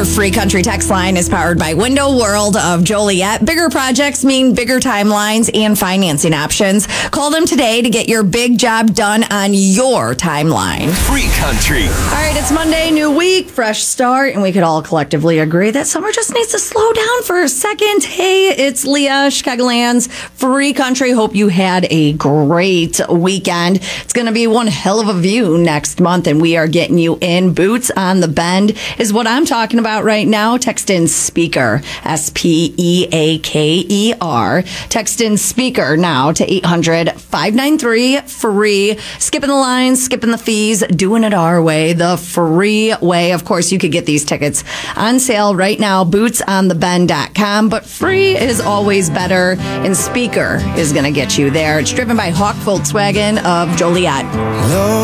Our free country text line is powered by Window World of Joliet. Bigger projects mean bigger timelines and financing options. Call them today to get your big job done on your timeline. Free country. All right, it's Monday, new week, fresh start, and we could all collectively agree that summer just needs to slow down for a second. Hey, it's Leah, Chicagoland's free country. Hope you had a great weekend. It's going to be one hell of a view next month, and we are getting you in. Boots on the Bend is what I'm talking about right now. Text in speaker, SPEAKER. Text in speaker now to 800-593-FREE. Skipping the lines, skipping the fees, doing it our way, the free way. Of course, you could get these tickets on sale right now, bootsonthebend.com, but free is always better, and speaker is going to get you there. It's driven by Hawk Volkswagen of Joliet.